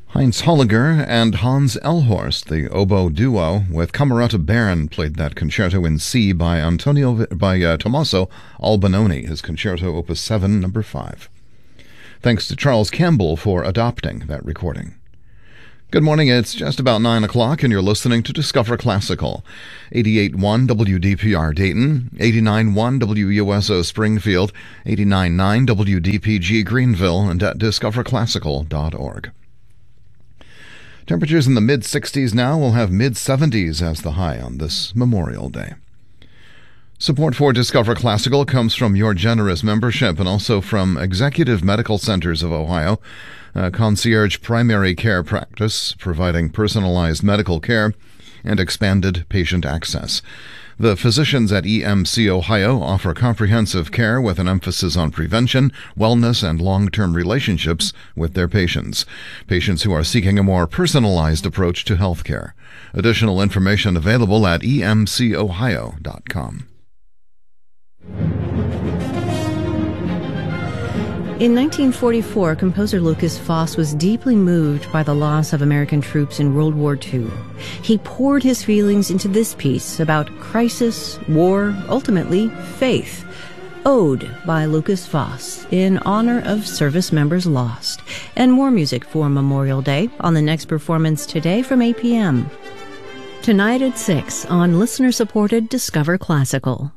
Heinz Holliger and Hans Elhorst, the oboe duo with Camerata Baron, played that concerto in C by Tommaso Albinoni, his concerto opus 7, number 5. Thanks to Charles Campbell for adopting that recording. Good morning, it's just about 9 o'clock and you're listening to Discover Classical. 88.1 WDPR Dayton, 89.1 WUSO Springfield, 89.9 WDPG Greenville, and at discoverclassical.org. Temperatures in the mid-60s now. We'll have mid-70s as the high on this Memorial Day. Support for Discover Classical comes from your generous membership and also from Executive Medical Centers of Ohio, a concierge primary care practice providing personalized medical care and expanded patient access. The physicians at EMC Ohio offer comprehensive care with an emphasis on prevention, wellness, and long-term relationships with their patients who are seeking a more personalized approach to health care. Additional information available at emcohio.com. In 1944, composer Lukas Foss was deeply moved by the loss of American troops in World War II. He poured his feelings into this piece about crisis, war, ultimately faith. Ode by Lukas Foss in honor of service members lost. And more music for Memorial Day on the next performance today from 8 p.m. Tonight at 6 on listener-supported Discover Classical.